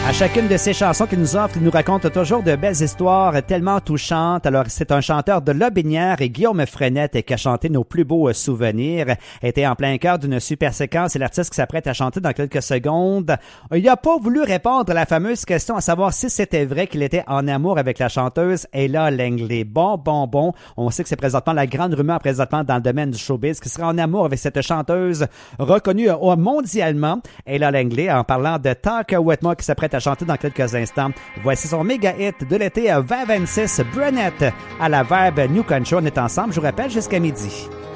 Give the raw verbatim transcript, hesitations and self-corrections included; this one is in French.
À chacune de ces chansons qu'il nous offre, il nous raconte toujours de belles histoires tellement touchantes. Alors, c'est un chanteur de Lotbinière et Guillaume Frenette qui a chanté nos plus beaux souvenirs. Était en plein cœur d'une super séquence et l'artiste qui s'apprête à chanter dans quelques secondes. Il n'a pas voulu répondre à la fameuse question à savoir si c'était vrai qu'il était en amour avec la chanteuse Ella Langley. Bon, bon, bon. On sait que c'est présentement la grande rumeur présentement dans le domaine du showbiz qui serait en amour avec cette chanteuse reconnue mondialement, Ella Langley, en parlant de Talk With Me qui s'apprête à chanter dans quelques instants. Voici son méga hit de l'été vingt vingt-six, Brunette, à la Vibe New Country. On est ensemble, je vous rappelle, jusqu'à midi.